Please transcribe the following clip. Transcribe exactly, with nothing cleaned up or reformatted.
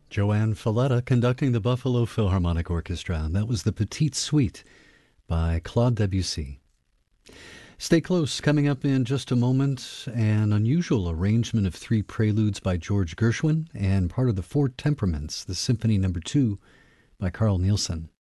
Joanne Falletta conducting the Buffalo Philharmonic Orchestra. That was the Petite Suite by Claude Debussy. Stay close. Coming up in just a moment, an unusual arrangement of three preludes by George Gershwin and part of the Four Temperaments, the Symphony Number Two by Carl Nielsen.